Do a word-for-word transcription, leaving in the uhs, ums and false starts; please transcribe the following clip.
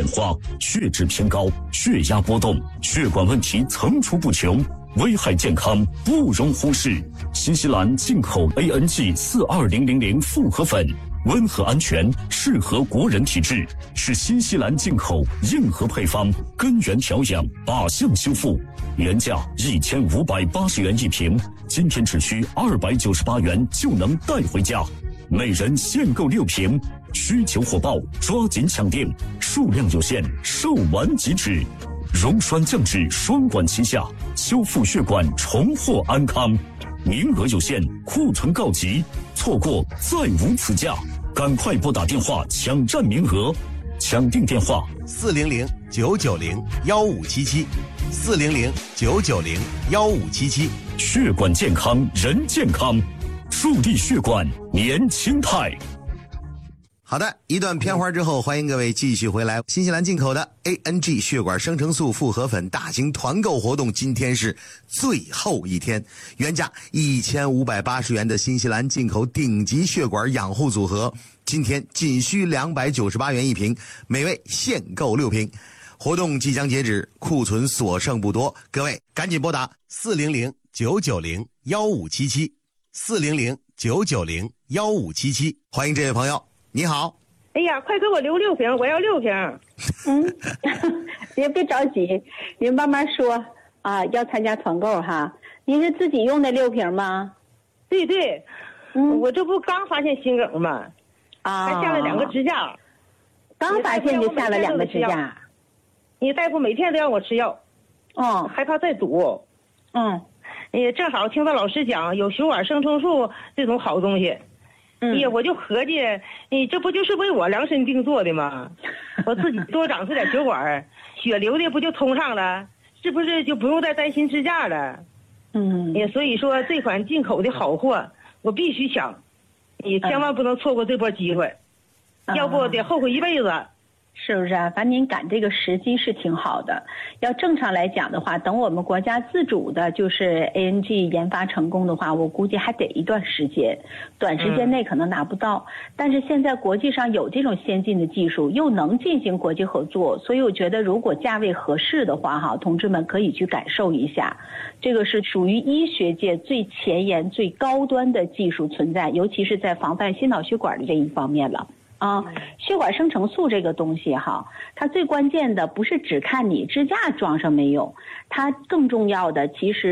化，血脂偏高，血压波动，血管问题层出不穷，危害健康不容忽视。新西兰进口 A N G 四二零零零复合粉，温和安全，适合国人体质，是新西兰进口硬核配方，根源调养，靶向修复。原价一千五百八十元一瓶，今天只需二百九十八元就能带回家，每人限购六瓶，需求火爆，抓紧抢订，数量有限，售完即止。溶栓降脂双管齐下，修复血管，重获安康。名额有限，库存告急，错过再无此价，赶快拨打电话抢占名额。抢订电话： 四零零九九零幺五七七，四零零九九零幺五七七。 血管健康，人健康，助力血管年轻态。 好的，一段片花之后，欢迎各位继续回来。新西兰进口的 A N G 血管生成素复合粉大型团购活动，今天是最后一天，原价一千五百八十元的新西兰进口顶级血管养护组合，今天仅需两百九十八元一瓶，每位限购六瓶。活动即将截止，库存所剩不多，各位赶紧拨打四零零九九零幺五七七，四零零九九零幺五七七。欢迎这位朋友。你好， 哎呀，快给我留六瓶，我要六瓶。 嗯，别别着急，您慢慢说啊。要参加团购哈，您是自己用的六瓶吗？ 对对，嗯，我这不刚发现心梗吗？啊，还下了两个支架。 刚发现就下了两个支架。 你大夫每天都让我吃药， 哦， 害怕再堵。 嗯， 也正好听到老师讲有血管生成素这种好东西。哎呀，我就合计，你这不就是为我量身定做的吗？我自己多长出点血管，血流的不就通上了？是不是就不用再担心支架了？ 嗯， 也所以说这款进口的好货，我必须抢，你千万不能错过这波机会，嗯、要不得后悔一辈子。 是不是啊？反正您赶这个时机是挺好的。要正常来讲的话，等我们国家自主的就是 A N G 研发成功的话，我估计还得一段时间，短时间内可能拿不到。嗯、但是现在国际上有这种先进的技术，又能进行国际合作，所以我觉得如果价位合适的话，哈，同志们可以去感受一下。这个是属于医学界最前沿、最高端的技术存在，尤其是在防范心脑血管的这一方面了。啊，血管生成素这个东西哈，它最关键的不是只看你支架装上没有，它更重要的其实